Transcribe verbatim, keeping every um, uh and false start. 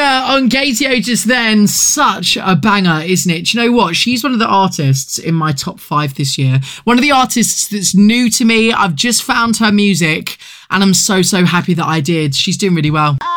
on Gaty O just then, such a banger, isn't it? Do you know what? She's one of the artists in my top five this year. One of the artists that's new to me. I've just found her music and I'm so, so happy that I did. She's doing really well.